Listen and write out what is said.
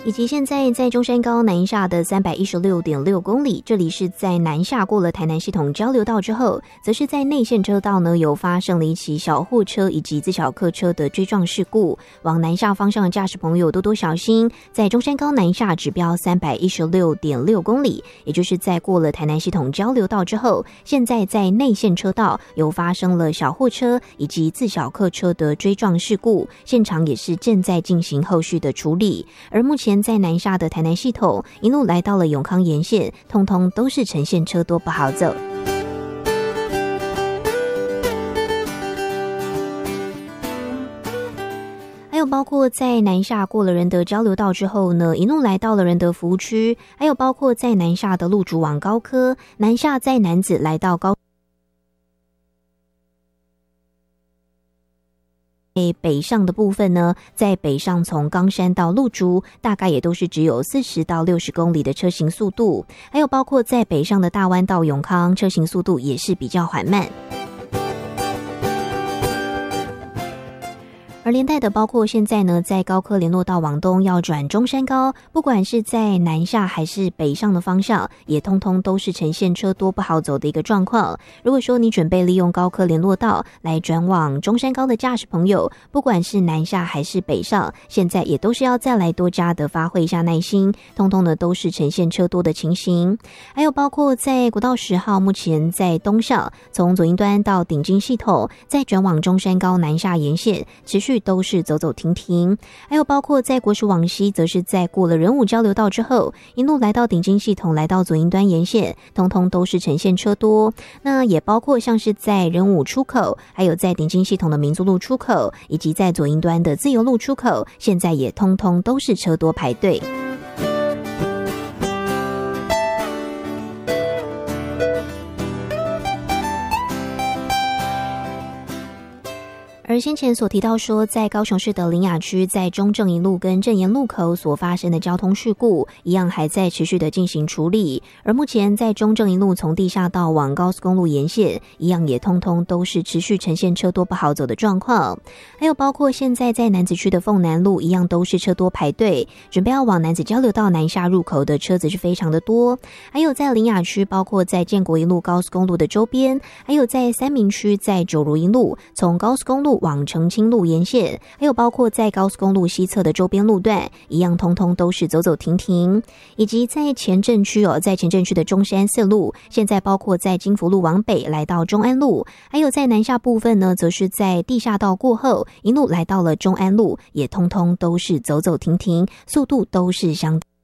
以及现在在中山高南下的316.6公里，这里是在南下过了台南系统交流道之后，则是在内线车道呢有发生了一起小货车以及自小客车的追撞事故，往南下方向的驾驶朋友多多小心。在中山高南下指标316.6公里，也就是在过了台南系统交流道之后，现在在内线车道有发生了小货车以及自小客车的追撞事故，现场也是正在进行后续的处理。而目前在南下的台南系统一路来到了永康沿线，通通都是呈现车多不好走。还有包括在南下过了仁德交流道之后呢，一路来到了仁德服务区，还有包括在南下的路竹往高科，南下在楠梓来到北上的部分呢，在北上从冈山到鹿竹，大概也都是只有40到60公里的车行速度，还有包括在北上的大湾到永康，车行速度也是比较缓慢。而连带的包括现在呢，在高科联络道往东要转中山高，不管是在南下还是北上的方向，也通通都是呈现车多不好走的一个状况。如果说你准备利用高科联络道来转往中山高的驾驶朋友，不管是南下还是北上，现在也都是要再来多加的发挥一下耐心，通通呢都是呈现车多的情形。还有包括在国道10号，目前在东上，从左营端到顶金系统，再转往中山高南下沿线，持续都是走走停停。还有包括在国十往西，则是在过了仁武交流道之后，一路来到顶金系统，来到左营端沿线，通通都是呈现车多。那也包括像是在仁武出口，还有在顶金系统的民族路出口，以及在左营端的自由路出口，现在也通通都是车多排队。而先前所提到说，在高雄市的苓雅区，在中正一路跟正言路口所发生的交通事故，一样还在持续的进行处理。而目前在中正一路从地下道往高速公路沿线，一样也通通都是持续呈现车多不好走的状况。还有包括现在在楠梓区的凤南路，一样都是车多排队，准备要往楠梓交流道南下入口的车子是非常的多。还有在苓雅区，包括在建国一路高速公路的周边，还有在三民区，在九如一路从高速公路往澄清路沿线，还有包括在高速公路西侧的周边路段，一样通通都是走走停停。以及在前镇区在前镇区的中山四路，现在包括在金福路往北来到中安路，还有在南下部分呢，则是在地下道过后一路来到了中安路，也通通都是走走停停，速度都是相当。